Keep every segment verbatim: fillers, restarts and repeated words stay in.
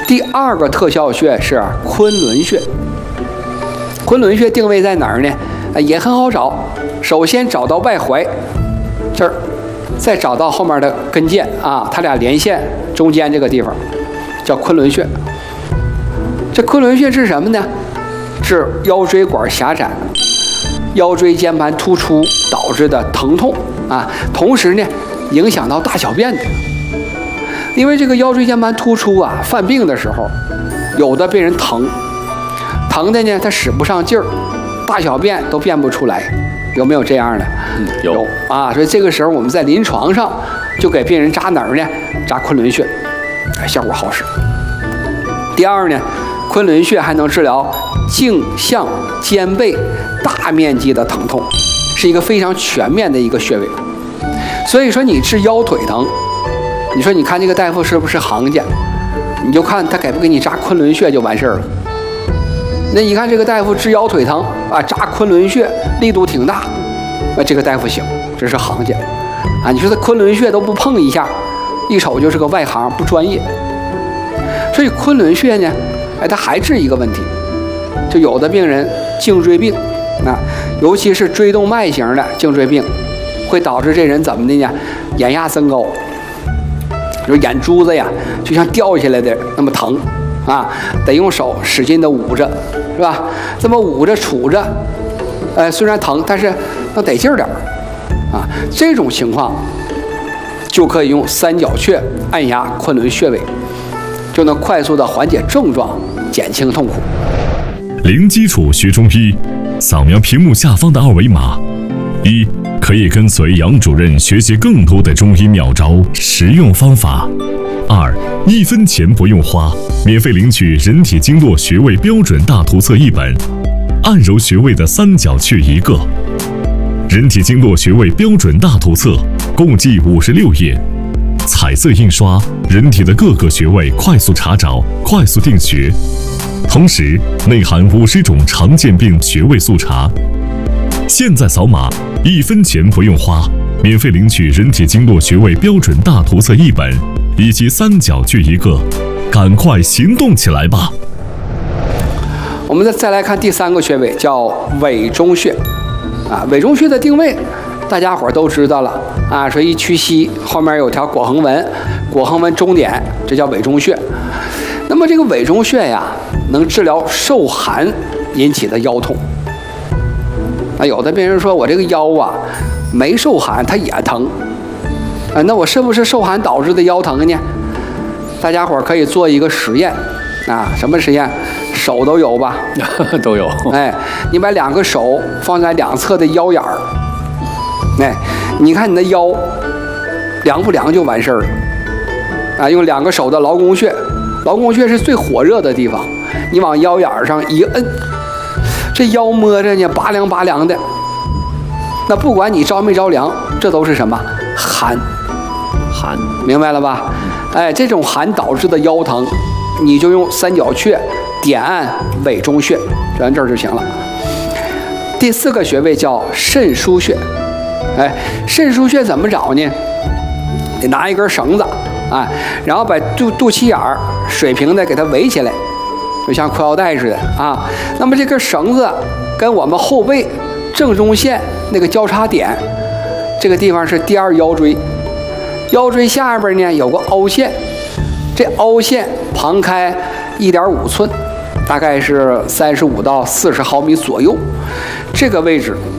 第二个特效穴是昆仑穴。昆仑穴定位在哪儿呢？也很好找，首先找到外踝这儿，再找到后面的跟腱啊，它俩连线中间这个地方叫昆仑穴。这昆仑穴是什么呢？是腰椎管狭窄、腰椎间盘突出导致的疼痛啊，同时呢影响到大小便的。因为这个腰椎间盘突出啊，犯病的时候，有的病人疼，疼的呢他使不上劲儿，大小便都便不出来，有没有这样的？ 嗯，有, 有啊。所以这个时候我们在临床上就给病人扎哪儿呢？扎昆仑穴，效果好使。第二呢，昆仑穴还能治疗颈项肩背大面积的疼痛，是一个非常全面的一个穴位。所以说你治腰腿疼，你说你看这个大夫是不是行家？你就看他给不给你扎昆仑穴就完事儿了。那你看这个大夫治腰腿疼啊，扎昆仑穴力度挺大，啊，这个大夫行，这是行家啊。你说他昆仑穴都不碰一下，一瞅就是个外行，不专业。所以昆仑穴呢，哎，它还治一个问题，就有的病人颈椎病啊，尤其是椎动脉型的颈椎病，会导致这人怎么的呢？眼压增高。就是眼珠子呀，就像掉下来的那么疼啊，得用手使劲的捂着，是吧？这么捂着杵着，呃，虽然疼，但是能得劲儿点儿啊。这种情况就可以用三角穴按压昆仑穴位，就能快速的缓解症状，减轻痛苦。 零基础学中医，扫描屏幕下方的二维码，一。可以跟随杨主任学习更多的中医妙招、实用方法。二，一分钱不用花，免费领取人体经络穴位标准大图册一本，按揉穴位的三角穴一个。人体经络穴位标准大图册共计五十六页，彩色印刷，人体的各个穴位快速查找、快速定穴，同时内含五十种常见病穴位速查。现在扫码，一分钱不用花，免费领取人体经络穴位标准大图册一本，以及三角穴一个，赶快行动起来吧！ 我们再再来看第三个穴位，叫委中穴啊。委中穴的定位，大家伙都知道了啊。说一屈膝，后面有条跛横纹，跛横纹中点，这叫委中穴。那么这个委中穴呀，能治疗受寒引起的腰痛。啊，有的病人说我这个腰啊没受寒，它也疼，啊，那我是不是受寒导致的腰疼呢？大家伙可以做一个实验，啊，什么实验？手都有吧？ 都有。 哎，你把两个手放在两侧的腰眼儿，哎，你看你的腰凉不凉就完事儿了。啊，用两个手的劳宫穴，劳宫穴是最火热的地方，你往腰眼上一摁。这腰摸着呢，拔凉拔凉的。那不管你着没着凉，这都是什么？寒。 寒， 明白了吧？哎，这种寒导致的腰疼，你就用三角穴点按委中穴，就按这儿就行了。第四个穴位叫肾腧穴。哎，肾腧穴怎么找呢？得拿一根绳子，啊，然后把肚肚脐眼儿水平的给它围起来。就像裤腰带似的啊，那么这根绳子跟我们后背正中线那个交叉点，这个地方是第二腰椎，腰椎下边呢有个凹陷，这凹陷旁开一点五寸，大概是三十五到四十毫米左右，这个位置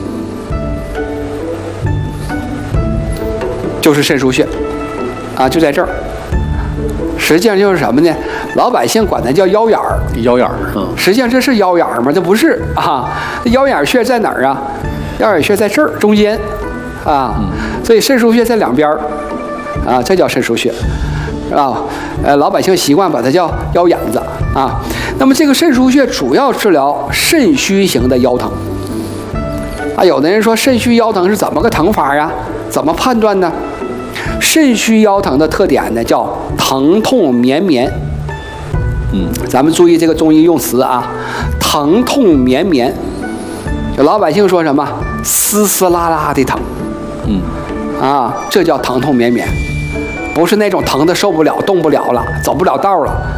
就是肾腧穴啊，就在这儿。实际上就是什么呢？老百姓管它叫腰眼儿， 腰眼儿。嗯，实际上这是腰眼儿吗？这不是啊。腰眼穴在哪儿啊？腰眼穴在这儿中间啊。嗯、所以肾腧穴在两边儿啊，这叫肾腧穴啊。呃，老百姓习惯把它叫腰眼子啊。那么这个肾腧穴主要治疗肾虚型的腰疼啊。有的人说肾虚腰疼是怎么个疼法呀？怎么判断呢？肾虚腰疼的特点呢，叫疼痛绵绵。嗯，咱们注意这个中医用词啊，疼痛绵绵。有老百姓说什么丝丝拉拉的疼，嗯，啊，这叫疼痛绵绵，不是那种疼的受不了、动不了了、走不了道了。